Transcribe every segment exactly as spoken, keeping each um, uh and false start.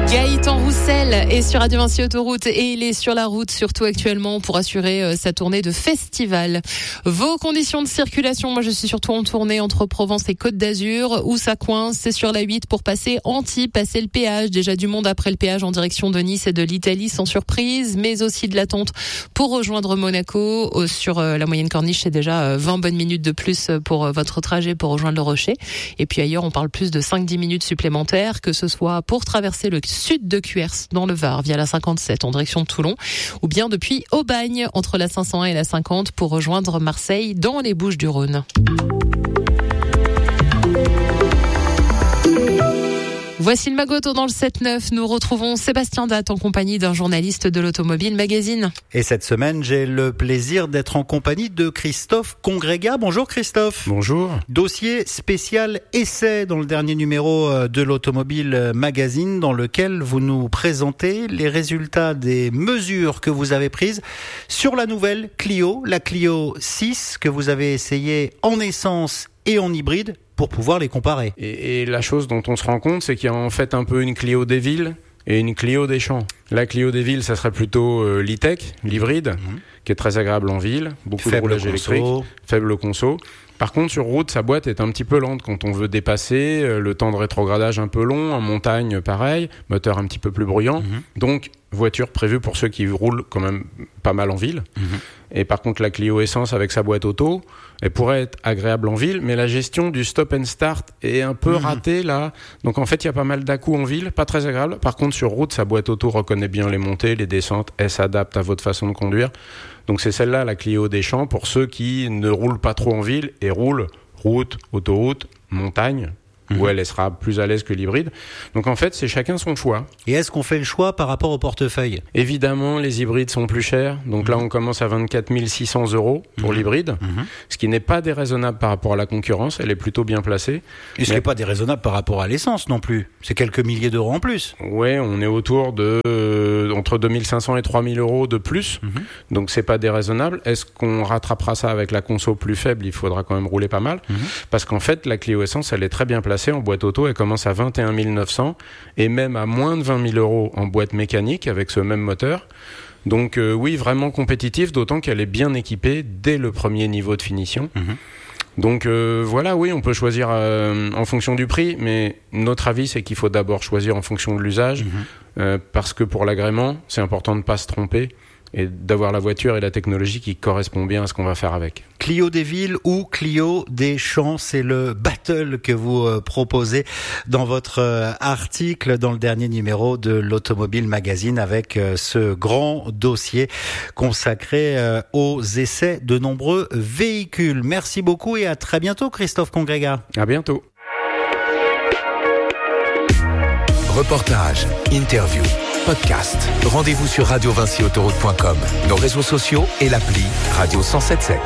Gaëtan Roussel est sur Radio Vinci Autoroute et il est sur la route, surtout actuellement, pour assurer sa tournée de festival. Vos conditions de circulation, moi je suis surtout en tournée entre Provence et Côte d'Azur. Où ça coince, c'est sur la huit pour passer Antibes, passer le péage. Déjà du monde après le péage en direction de Nice et de l'Italie sans surprise, mais aussi de l'attente pour rejoindre Monaco. Sur la moyenne corniche, c'est déjà vingt bonnes minutes de plus pour votre trajet pour rejoindre le Rocher. Et puis ailleurs, on parle plus de cinq à dix minutes supplémentaires, que ce soit pour traverser le sud de Cuers dans le Var via la cinquante-sept en direction de Toulon, ou bien depuis Aubagne entre la cinq cent un et la cinquante pour rejoindre Marseille dans les Bouches-du-Rhône. Voici le Magoto dans le sept neuf. Nous retrouvons Sébastien Datte en compagnie d'un journaliste de l'Automobile Magazine. Et cette semaine, j'ai le plaisir d'être en compagnie de Christophe Congrégat. Bonjour Christophe. Bonjour. Dossier spécial essai dans le dernier numéro de l'Automobile Magazine, dans lequel vous nous présentez les résultats des mesures que vous avez prises sur la nouvelle Clio, la Clio six, que vous avez essayée en essence et en hybride, pour pouvoir les comparer. Et, et la chose dont on se rend compte, c'est qu'il y a en fait un peu une Clio des villes et une Clio des champs. La Clio des villes, ça serait plutôt euh, l'e-tech, l'hybride, mmh. qui est très agréable en ville, beaucoup faible de roulage électrique, faible conso. Par contre, sur route, sa boîte est un petit peu lente quand on veut dépasser, euh, le temps de rétrogradage un peu long, en montagne pareil, moteur un petit peu plus bruyant. Mmh. Donc, voiture prévue pour ceux qui roulent quand même pas mal en ville. Mmh. Et par contre, la Clio Essence avec sa boîte auto, elle pourrait être agréable en ville, mais la gestion du stop and start est un peu mmh. ratée là. Donc en fait, il y a pas mal d'à-coups en ville, pas très agréable. Par contre, sur route, sa boîte auto reconnaît bien les montées, les descentes, elle s'adapte à votre façon de conduire. Donc c'est celle-là, la Clio des champs, pour ceux qui ne roulent pas trop en ville et roulent route, autoroute, montagne, où elle sera plus à l'aise que l'hybride. Donc en fait, c'est chacun son choix. Et est-ce qu'on fait le choix par rapport au portefeuille ? Évidemment, les hybrides sont plus chers. Donc mmh. là, on commence à vingt-quatre mille six cents euros pour mmh. l'hybride, mmh. ce qui n'est pas déraisonnable par rapport à la concurrence. Elle est plutôt bien placée. Et ce qui n'est pas déraisonnable par rapport à l'essence non plus. C'est quelques milliers d'euros en plus. Ouais, on est autour de euh, entre deux mille cinq cents et trois mille euros de plus. Mmh. Donc c'est pas déraisonnable. Est-ce qu'on rattrapera ça avec la conso plus faible ? Il faudra quand même rouler pas mal. Mmh. Parce qu'en fait, la Clio Essence, elle est très bien placée. En boîte auto, elle commence à vingt et un mille neuf cents et même à moins de vingt mille euros en boîte mécanique avec ce même moteur. Donc euh, oui, vraiment compétitif, d'autant qu'elle est bien équipée dès le premier niveau de finition. Mmh. Donc euh, voilà, oui, on peut choisir euh, en fonction du prix, mais notre avis, c'est qu'il faut d'abord choisir en fonction de l'usage, mmh. euh, parce que pour l'agrément, c'est important de ne pas se tromper et d'avoir la voiture et la technologie qui correspond bien à ce qu'on va faire avec. Clio des villes ou Clio des champs, c'est le battle que vous euh, proposez dans votre euh, article dans le dernier numéro de l'Automobile Magazine, avec euh, ce grand dossier consacré euh, aux essais de nombreux véhicules. Merci beaucoup et à très bientôt Christophe Congrégat. À bientôt. Reportage, interview, podcast. Rendez-vous sur radio vinci autoroute point com, nos réseaux sociaux et l'appli Radio cent soixante-sept.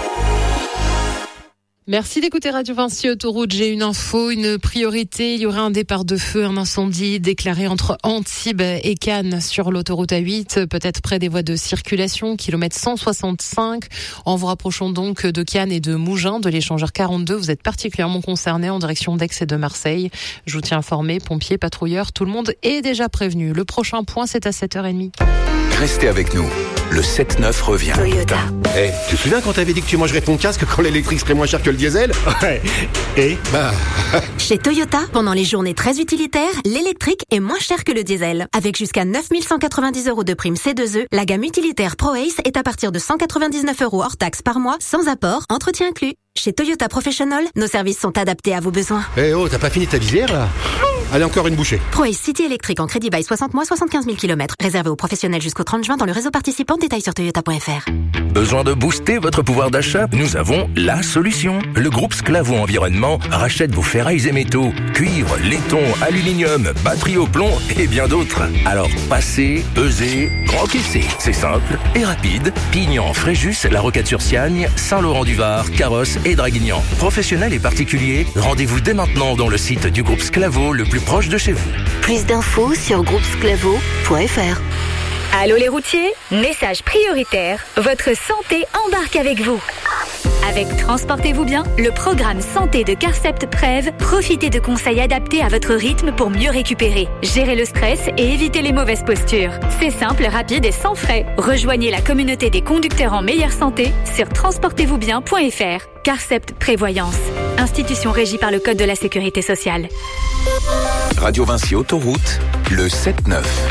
Merci d'écouter Radio Vinci Autoroute. J'ai une info, une priorité. Il y aura un départ de feu, un incendie déclaré entre Antibes et Cannes sur l'autoroute A huit, peut-être près des voies de circulation, kilomètre cent soixante-cinq. En vous rapprochant donc de Cannes et de Mougins, de l'échangeur quarante-deux, vous êtes particulièrement concernés en direction d'Aix et de Marseille. Je vous tiens informé, pompiers, patrouilleurs, tout le monde est déjà prévenu. Le prochain point, c'est à sept heures trente. Restez avec nous. Le sept neuf revient. Toyota. Eh, hey, tu te souviens quand t'avais dit que tu mangerais ton casque quand l'électrique serait moins cher que le diesel ? Ouais. Et bah... Chez Toyota, pendant les journées très utilitaires, l'électrique est moins cher que le diesel. Avec jusqu'à neuf mille cent quatre-vingt-dix euros de prime C deux E, la gamme utilitaire ProAce est à partir de cent quatre-vingt-dix-neuf euros hors taxe par mois, sans apport, entretien inclus. Chez Toyota Professional, nos services sont adaptés à vos besoins. Eh hey oh, t'as pas fini ta visière là ? Allez, encore une bouchée. ProAce City électrique en crédit bail soixante mois, soixante-quinze mille kilomètres. Réservé aux professionnels jusqu'au trente juin dans le réseau participant. Détails sur toyota point f r. Besoin de booster votre pouvoir d'achat ? Nous avons la solution. Le groupe Sclavo Environnement rachète vos ferrailles et métaux, cuivre, laiton, aluminium, batterie au plomb et bien d'autres. Alors passez, pesez, encaissez. C'est simple et rapide. Pignan, Fréjus, La Roquette-sur-Siagne, Saint-Laurent-du-Var, Carrosse et Draguignan. Professionnels et particuliers, rendez-vous dès maintenant dans le site du groupe Sclavo le plus proche de chez vous. Plus d'infos sur groupe sclavo point f r. Allô les routiers, message prioritaire, votre santé embarque avec vous. Avec Transportez-vous bien, le programme santé de Carcept Prev, profitez de conseils adaptés à votre rythme pour mieux récupérer, gérer le stress et éviter les mauvaises postures. C'est simple, rapide et sans frais. Rejoignez la communauté des conducteurs en meilleure santé sur transportez vous bien point f r. Carcept Prévoyance, institution régie par le Code de la Sécurité sociale. Radio Vinci Autoroute, le sept neuf.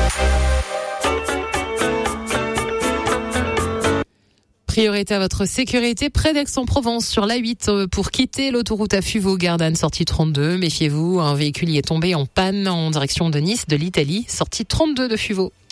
Priorité à votre sécurité près d'Aix-en-Provence sur l'A huit pour quitter l'autoroute à Fuveau, Gardanne, sortie trente-deux. Méfiez-vous, un véhicule y est tombé en panne en direction de Nice, de l'Italie, sortie trente-deux de Fuveau.